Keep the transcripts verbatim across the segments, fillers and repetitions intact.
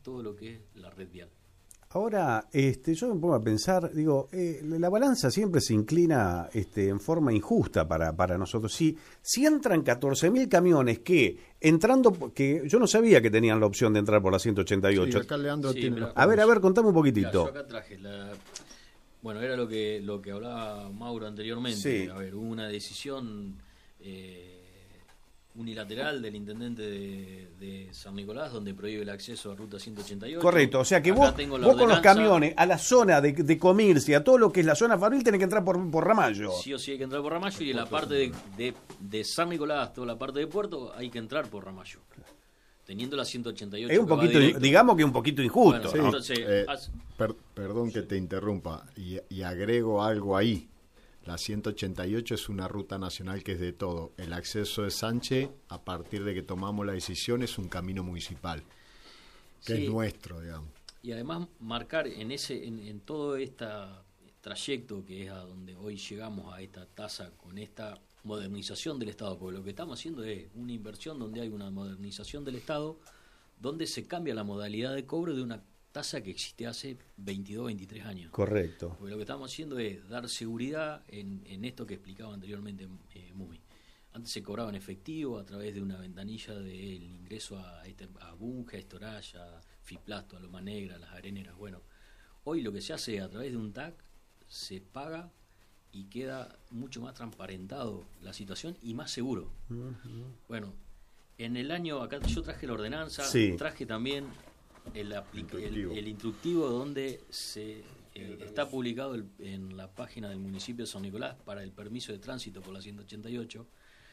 todo lo que es la red vial. Ahora, este, yo me pongo a pensar, digo, eh, la balanza siempre se inclina este, en forma injusta para, para nosotros. Si, si entran catorce mil camiones que, entrando, que yo no sabía que tenían la opción de entrar por la ciento ochenta y ocho. Sí, acá Leandro Sí, tiene pero- los A ver, a ver, contame un Mirá, poquitito. yo acá traje la... Bueno, era lo que lo que hablaba Mauro anteriormente. Sí. A ver, hubo una decisión eh, unilateral del intendente de, de San Nicolás donde prohíbe el acceso a ruta ciento ochenta y ocho. Correcto, o sea que Acá vos, tengo la vos con los ordenanza. camiones a la zona de, de Comircia, a todo lo que es la zona fabril, tenés que entrar por, por Ramallo. Sí o sí hay que entrar por Ramallo, y en la parte de, de, de San Nicolás, toda la parte de Puerto, hay que entrar por Ramallo. Teniendo la ciento ochenta y ocho. Es un que va poquito, directo. digamos que un poquito injusto, Bueno, ¿no? entonces, Eh, haz- per- perdón que te interrumpa y, y agrego algo ahí. La ciento ochenta y ocho es una ruta nacional que es de todo. El acceso de Sánchez, a partir de que tomamos la decisión, es un camino municipal, que Sí. es nuestro, digamos. Y además marcar en ese en, en todo este trayecto que es a donde hoy llegamos a esta tasa con esta modernización del Estado, porque lo que estamos haciendo es una inversión donde hay una modernización del Estado, donde se cambia la modalidad de cobro de una tasa que existe hace veintidós, veintitrés años. Correcto. Porque lo que estamos haciendo es dar seguridad en, en esto que explicaba anteriormente eh, Mumi. Antes se cobraba en efectivo a través de una ventanilla del ingreso a, este, a Bunge, a Estoraya, a Fiplasto, a Loma Negra, a las areneras. Bueno, hoy lo que se hace a través de un T A C, se paga y queda mucho más transparentado la situación y más seguro. Uh-huh. Bueno, en el año, acá yo traje la ordenanza, sí. traje también el, instructivo. El, el instructivo donde se eh, está publicado el, en la página del municipio de San Nicolás para el permiso de tránsito por la ciento ochenta y ocho.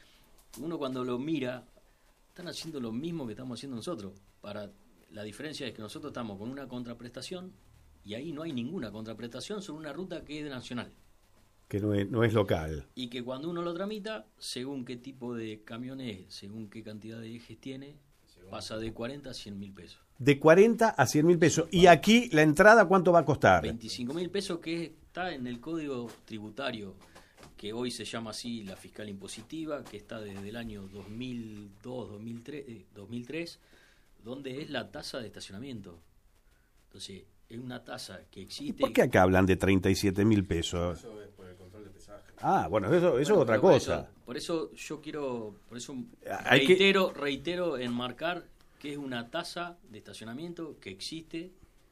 Uno cuando lo mira, están haciendo lo mismo que estamos haciendo nosotros. Para la diferencia es que nosotros estamos con una contraprestación y ahí no hay ninguna contraprestación sobre una ruta que es nacional. Que no es, no es local. Y que cuando uno lo tramita, según qué tipo de camión es, según qué cantidad de ejes tiene, pasa de cuarenta a cien mil pesos. De cuarenta a cien mil pesos. ¿Y aquí la entrada cuánto va a costar? veinticinco mil pesos, que está en el código tributario, que hoy se llama así la fiscal impositiva, que está desde el año dos mil dos, dos mil tres, eh, dos mil tres, donde es la tasa de estacionamiento. Entonces, es una tasa que existe. ¿Por qué acá hablan de treinta y siete mil pesos? Eso es por el control de pesaje. Ah, bueno, eso, eso bueno, es otra por cosa. Eso, por eso yo quiero, por eso Hay reitero, que... reitero en marcar que es una tasa de estacionamiento que existe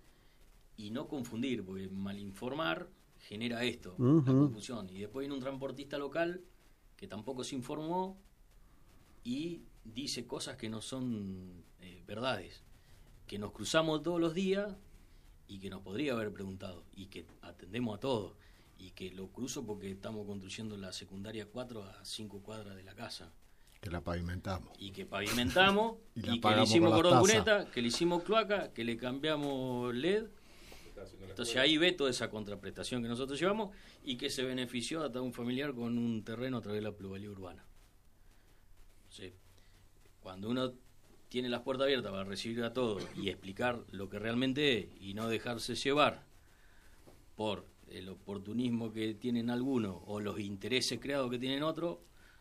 y no confundir, porque malinformar genera esto, uh-huh. la confusión. Y después viene un transportista local que tampoco se informó y dice cosas que no son eh, verdades, que nos cruzamos todos los días y que nos podría haber preguntado y que atendemos a todos y que lo cruzo porque estamos construyendo la secundaria cuatro a cinco cuadras de la casa. Que la pavimentamos. Y que pavimentamos y, y que le hicimos cordón cuneta, que le hicimos cloaca, que le cambiamos L E D. Entonces ahí ve toda esa contraprestación que nosotros llevamos y que se benefició hasta un familiar con un terreno a través de la plusvalía urbana. Entonces, cuando uno tiene las puertas abiertas para recibir a todos y explicar lo que realmente es y no dejarse llevar por el oportunismo que tienen algunos o los intereses creados que tienen otros,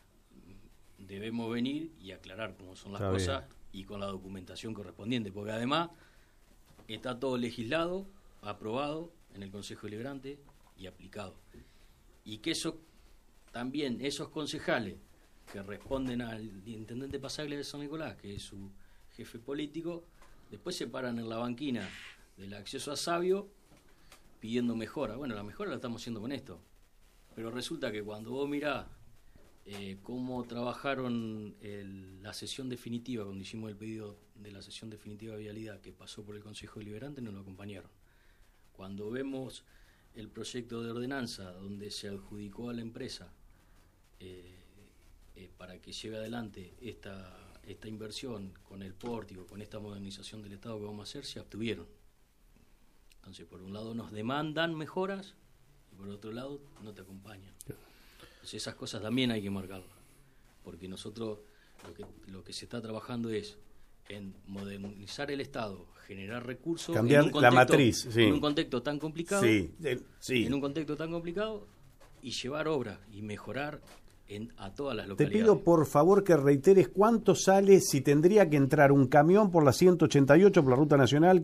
debemos venir y aclarar cómo son las está cosas bien. Y con la documentación correspondiente, porque además está todo legislado, aprobado en el Consejo Deliberante y aplicado. Y que eso también, esos concejales que responden al intendente Pasaglia de San Nicolás, que es su jefe político, después se paran en la banquina del acceso a Sabio pidiendo mejora. Bueno, la mejora la estamos haciendo con esto. Pero resulta que cuando vos mirás eh, cómo trabajaron el, la sesión definitiva, cuando hicimos el pedido de la sesión definitiva de vialidad que pasó por el Consejo Deliberante, nos lo acompañaron. Cuando vemos el proyecto de ordenanza donde se adjudicó a la empresa eh, eh, para que lleve adelante esta, esta inversión con el pórtico, con esta modernización del Estado que vamos a hacer, se abstuvieron. Entonces, por un lado nos demandan mejoras y por otro lado no te acompañan. Entonces esas cosas también hay que marcarlas, porque nosotros lo que, lo que se está trabajando es en modernizar el Estado, generar recursos, cambiar en un la matriz, sí. en un contexto tan complicado, sí, sí. en un contexto tan complicado y llevar obras y mejorar en, a todas las localidades. Te pido por favor que reiteres cuánto sale si tendría que entrar un camión por la ciento ochenta y ocho por la ruta nacional